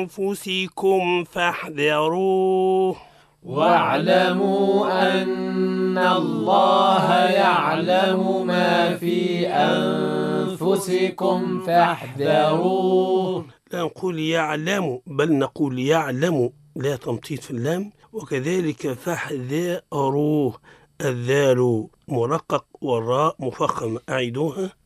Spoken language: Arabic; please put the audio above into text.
أنفسكم فاحذروه واعلموا أن الله يعلم ما في أنفسكم فاحذروه. لا نقول يعلم بل نقول يعلم، لا تمطيط في اللام. وكذلك فاحذروه، الذال مرقق والراء مفخم. أعيدوها.